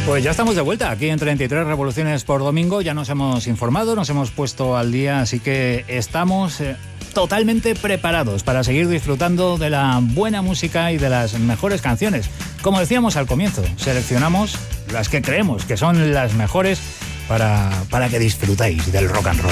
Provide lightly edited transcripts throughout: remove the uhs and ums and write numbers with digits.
Pues ya estamos de vuelta aquí en 33 Revoluciones por Domingo. Ya nos hemos informado, nos hemos puesto al día, así que estamos totalmente preparados para seguir disfrutando de la buena música y de las mejores canciones. Como decíamos al comienzo, seleccionamos las que creemos que son las mejores para que disfrutéis del rock and roll.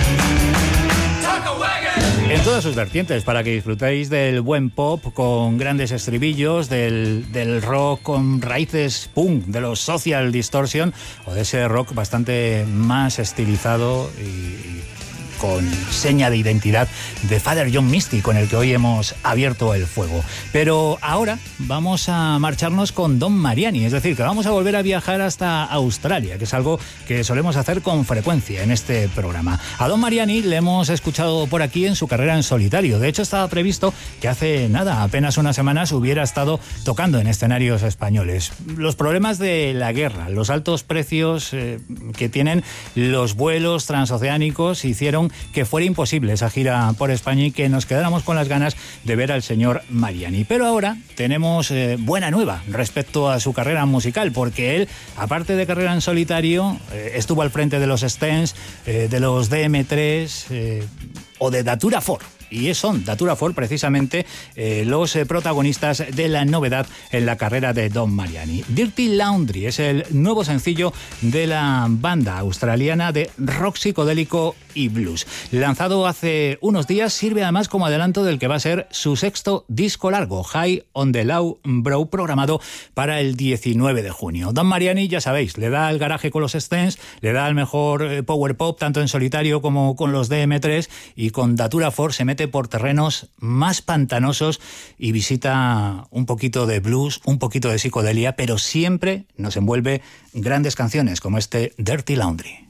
En todas sus vertientes, para que disfrutéis del buen pop con grandes estribillos, del rock con raíces punk, de los Social Distortion o de ese rock bastante más estilizado y con seña de identidad de Father John Misty, con el que hoy hemos abierto el fuego. Pero ahora vamos a marcharnos con Don Mariani, es decir, que vamos a volver a viajar hasta Australia, que es algo que solemos hacer con frecuencia en este programa. A Don Mariani le hemos escuchado por aquí en su carrera en solitario. De hecho, estaba previsto que hace nada, apenas unas semanas, hubiera estado tocando en escenarios españoles. Los problemas de la guerra, los altos precios que tienen los vuelos transoceánicos hicieron que fuera imposible esa gira por España y que nos quedáramos con las ganas de ver al señor Mariani. Pero ahora tenemos buena nueva respecto a su carrera musical, porque él, aparte de carrera en solitario, estuvo al frente de los Stents, de los DM3 o de Datura 4. Y son Datura 4 precisamente los protagonistas de la novedad en la carrera de Don Mariani. Dirty Laundry es el nuevo sencillo de la banda australiana de rock psicodélico y blues. Lanzado hace unos días, sirve además como adelanto del que va a ser su sexto disco largo, High on the Low Brow, programado para el 19 de junio. Don Mariani, ya sabéis, le da al garaje con los Stents, le da al mejor power pop tanto en solitario como con los DM3, y con Datura 4 se mete por terrenos más pantanosos y visita un poquito de blues, un poquito de psicodelia, pero siempre nos envuelve grandes canciones como este Dirty Laundry.